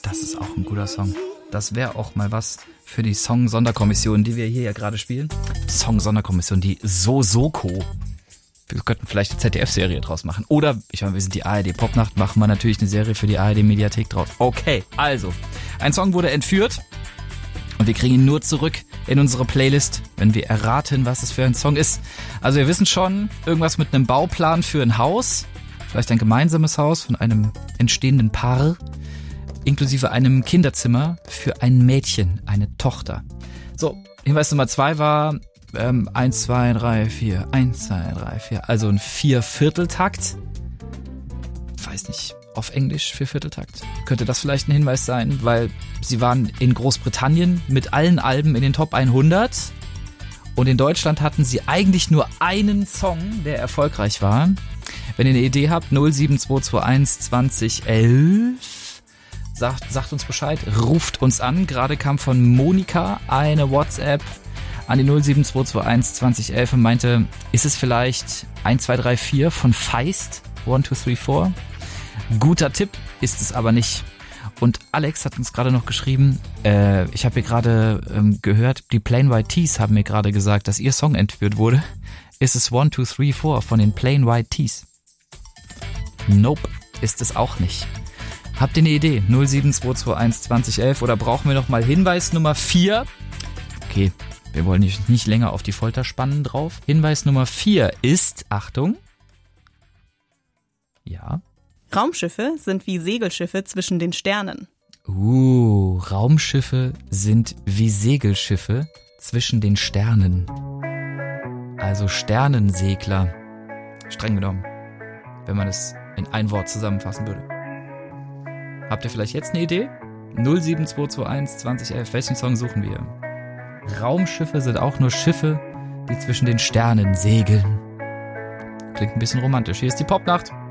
Das ist auch ein guter Song. Das wäre auch mal was für die Song-Sonderkommission, die wir hier ja gerade spielen. Song-Sonderkommission, die Soko. Wir könnten vielleicht eine ZDF-Serie draus machen. Oder, ich meine, wir sind die ARD-Popnacht, machen wir natürlich eine Serie für die ARD-Mediathek draus. Okay, also, ein Song wurde entführt und wir kriegen ihn nur zurück in unsere Playlist, wenn wir erraten, was es für ein Song ist. Also wir wissen schon, irgendwas mit einem Bauplan für ein Haus, vielleicht ein gemeinsames Haus von einem entstehenden Paar, inklusive einem Kinderzimmer für ein Mädchen, eine Tochter. So, Hinweis Nummer 2 war 1, 2, 3, 4, 1, 2, 3, 4, also ein 4/4-Takt. Weiß nicht, auf Englisch 4/4-Takt. Könnte das vielleicht ein Hinweis sein, weil sie waren in Großbritannien mit allen Alben in den Top 100 und in Deutschland hatten sie eigentlich nur einen Song, der erfolgreich war. Wenn ihr eine Idee habt, 07221 2011, sagt uns Bescheid, ruft uns an. Gerade kam von Monika eine WhatsApp an die 07221 2011 und meinte, ist es vielleicht 1, 2, 3, 4 von Feist? 1, 2, 3, 4? Guter Tipp, ist es aber nicht. Und Alex hat uns gerade noch geschrieben, ich habe hier gerade gehört, die Plain White T's haben mir gerade gesagt, dass ihr Song entführt wurde. Ist es 1, 2, 3, 4 von den Plain White T's? Nope, ist es auch nicht. Habt ihr eine Idee? 07221 2011 oder brauchen wir noch mal Hinweis Nummer 4? Okay, wir wollen nicht länger auf die Folter spannen drauf. Hinweis Nummer 4 ist, Achtung, ja. Raumschiffe sind wie Segelschiffe zwischen den Sternen. Raumschiffe sind wie Segelschiffe zwischen den Sternen. Also Sternensegler. Streng genommen, wenn man es in ein Wort zusammenfassen würde. Habt ihr vielleicht jetzt eine Idee? 07221 2011, welchen Song suchen wir? Raumschiffe sind auch nur Schiffe, die zwischen den Sternen segeln. Klingt ein bisschen romantisch. Hier ist die Popnacht.